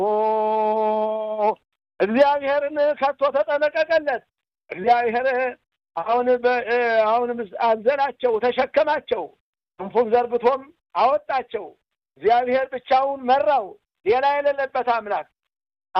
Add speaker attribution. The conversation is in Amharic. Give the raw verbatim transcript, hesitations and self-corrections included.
Speaker 1: እግዚአብሔርን ከቶ ተጠነቀቀለት እግዚአብሔር አሁን አሁን አዘላቸው ተሸከማቸው እንፉን ዘርግቶም አወጣቸው እግዚአብሔር ብቻውን መራው ሌላ የሌለበት አምላክ